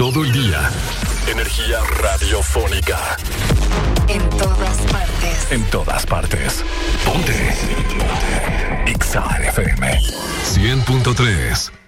todo el día. Energía radiofónica. En todas partes. En todas partes. Ponte. Ponte. Exa FM 100.3.